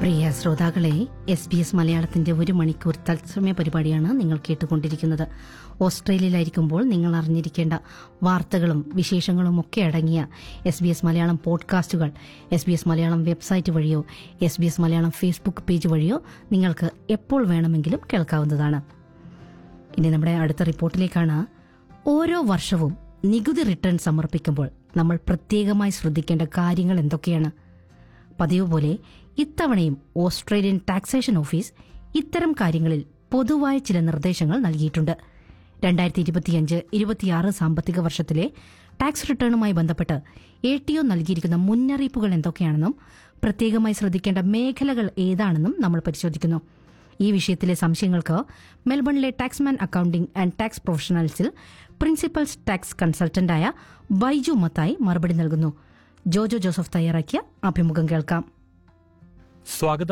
പ്രിയ ശ്രോതാക്കളെ, SBS മലയാളത്തിന്റെ 1 മണിക്കൂർ തത്സമയ പരിപാടിയാണ് നിങ്ങൾ കേട്ടുകൊണ്ടിരിക്കുന്നത്. ഓസ്ട്രേലിയയിലായിരിക്കുമ്പോൾ നിങ്ങൾ അറിഞ്ഞിരിക്കേണ്ട വാർത്തകളും വിശേഷങ്ങളും ഒക്കെ അടങ്ങിയ SBS Malayalam പോഡ്കാസ്റ്റുകൾ SBS Malayalam website വഴിയോ SBS മലയാളം ഫേസ്ബുക്ക് പേജ് വഴിയോ നിങ്ങൾക്ക് എപ്പോൾ വേണമെങ്കിലും കേൾക്കാവുന്നതാണ്. ഇനി നമ്മുടെ അടുത്ത റിപ്പോർട്ടിലേക്കാണ്. ഓരോ വർഷവും നികുതി റിട്ടേൺ സമർപ്പിക്കുമ്പോൾ നമ്മൾ പ്രത്യേകമായി ശ്രദ്ധിക്കേണ്ട കാര്യങ്ങൾ എന്തൊക്കെയാണ്? പതിവ് പോലെ ഇത്തവണയും ഓസ്ട്രേലിയൻ ടാക്സേഷൻ ഓഫീസ് ഇത്തരം കാര്യങ്ങളിൽ പൊതുവായ ചില നിർദ്ദേശങ്ങൾ നൽകിയിട്ടുണ്ട്. 2025-26 സാമ്പത്തിക വർഷത്തിലെ ടാക്സ് റിട്ടേണുമായി ബന്ധപ്പെട്ട് ATO നൽകിയിരിക്കുന്ന മുന്നറിയിപ്പുകൾ എന്തൊക്കെയാണെന്നും പ്രത്യേകമായി ശ്രദ്ധിക്കേണ്ട മേഖലകൾ ഏതാണെന്നും നമ്മൾ പരിശോധിക്കുന്നു. ഈ വിഷയത്തിലെ സംശയങ്ങൾക്ക് മെൽബണിലെ taxman accounting and tax പ്രൊഫഷണൽസിൽ principles tax കൺസൾട്ടന്റായ Baiju Mathai മറുപടി നൽകുന്നു. ജോജോ ജോസഫ് തയ്യാറാക്കിയ അഭിമുഖം കേൾക്കാം. സ്വാഗതം.